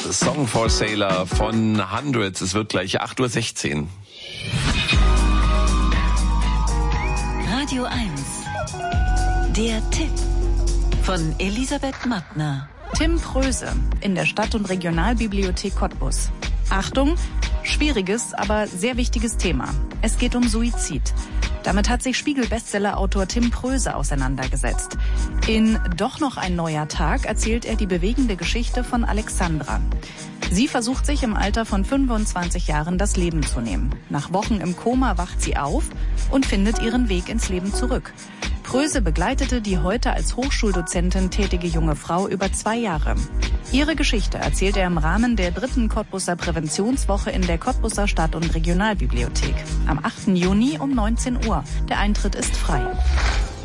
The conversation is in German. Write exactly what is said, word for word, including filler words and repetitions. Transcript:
Song for Sailor von Hundreds. Es wird gleich acht Uhr sechzehn. Radio eins. Der Tipp von Elisabeth Mattner. Tim Pröse in der Stadt- und Regionalbibliothek Cottbus. Achtung, schwieriges, aber sehr wichtiges Thema. Es geht um Suizid. Damit hat sich Spiegel-Bestseller-Autor Tim Pröse auseinandergesetzt. In Doch noch ein neuer Tag erzählt er die bewegende Geschichte von Alexandra. Sie versucht sich im Alter von fünfundzwanzig Jahren das Leben zu nehmen. Nach Wochen im Koma wacht sie auf und findet ihren Weg ins Leben zurück. Pröse begleitete die heute als Hochschuldozentin tätige junge Frau über zwei Jahre. Ihre Geschichte erzählt er im Rahmen der dritten Cottbuser Präventionswoche in der Cottbuser Stadt- und Regionalbibliothek. Am achten Juni um neunzehn Uhr. Der Eintritt ist frei.